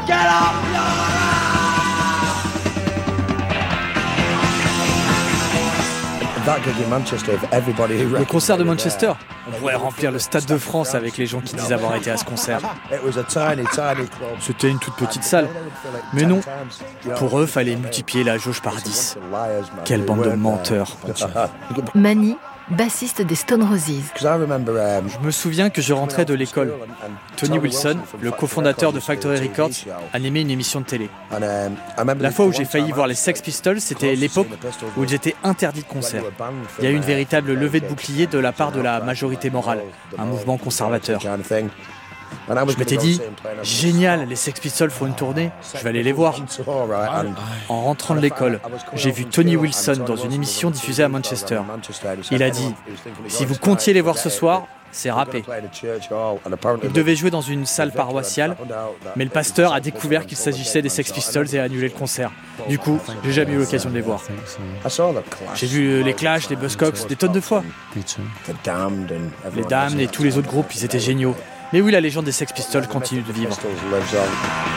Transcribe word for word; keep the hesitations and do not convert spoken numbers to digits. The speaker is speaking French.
Get up! Le concert de Manchester, on pourrait remplir le Stade de France avec les gens qui disent avoir été à ce concert. C'était une toute petite salle. Mais non, pour eux, fallait multiplier la jauge par dix. Quelle bande de menteurs. Manny, bassiste des Stone Roses. Je me souviens que je rentrais de l'école. Tony Wilson, le cofondateur de Factory Records, animait une émission de télé. La fois où j'ai failli voir les Sex Pistols, c'était l'époque où ils étaient interdits de concert. Il y a eu une véritable levée de bouclier de la part de la majorité morale, un mouvement conservateur. Je m'étais dit, génial, les Sex Pistols font une tournée, je vais aller les voir. En rentrant de l'école, j'ai vu Tony Wilson dans une émission diffusée à Manchester. Il a dit, si vous comptiez les voir ce soir, c'est râpé. Il devait jouer dans une salle paroissiale, mais le pasteur a découvert qu'il s'agissait des Sex Pistols et a annulé le concert. Du coup, j'ai jamais eu l'occasion de les voir. J'ai vu les Clash, les Buzzcocks, des tonnes de fois. Les Damned et tous les autres groupes, ils étaient géniaux. Mais oui, la légende des Sex Pistols continue de vivre.